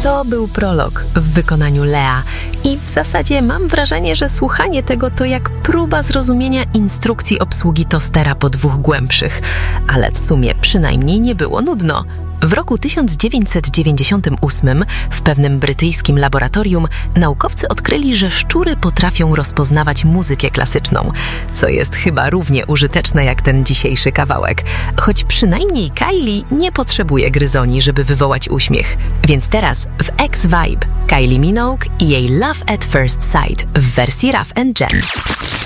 To był prolog w wykonaniu Lea i w zasadzie mam wrażenie, że słuchanie tego to jak próba zrozumienia instrukcji obsługi tostera po 2 głębszych, ale w sumie przynajmniej nie było nudno. W roku 1998 w pewnym brytyjskim laboratorium naukowcy odkryli, że szczury potrafią rozpoznawać muzykę klasyczną, co jest chyba równie użyteczne jak ten dzisiejszy kawałek, choć przynajmniej Kylie nie potrzebuje gryzoni, żeby wywołać uśmiech. Więc teraz w X-Vibe Kylie Minogue i jej Love at First Sight w wersji Raf & Jam.